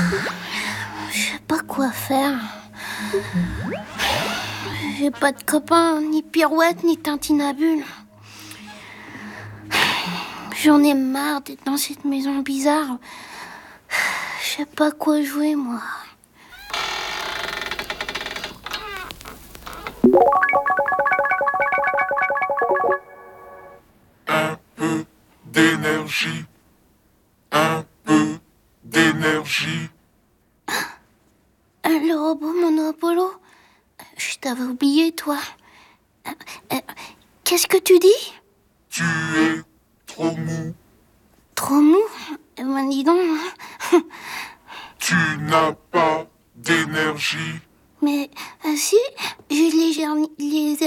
Je sais pas quoi faire. J'ai pas de copains, ni Pirouette, ni Tintinabule. J'en ai marre d'être dans cette maison bizarre. Je sais pas quoi jouer, moi. Un peu d'énergie. Un peu d'énergie. Le robot Monopolo. Je t'avais oublié, toi. Qu'est-ce que tu dis? Tu es trop mou. Trop mou? Eh ben, dis donc. Tu n'as pas d'énergie. Mais si, j'ai les